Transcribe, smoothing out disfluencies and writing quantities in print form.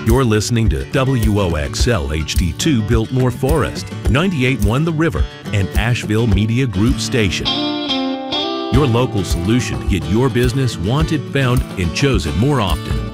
You're listening to WOXL HD2 Biltmore Forest, 98.1 The River, and Asheville Media Group Station. Your local solution to get your business wanted, found, and chosen more often.